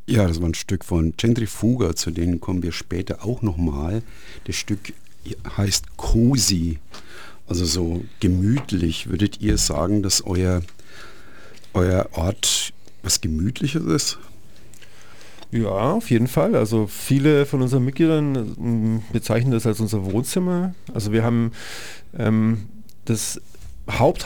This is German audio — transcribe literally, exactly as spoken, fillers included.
Ja, das war ein Stück von Centrifuga, zu denen kommen wir später auch nochmal. Das Stück heißt Cozy, also so gemütlich. Würdet ihr sagen, dass euer, euer Ort was Gemütliches ist? Ja, auf jeden Fall. Also viele von unseren Mitgliedern ähm, bezeichnen das als unser Wohnzimmer. Also wir haben ähm, das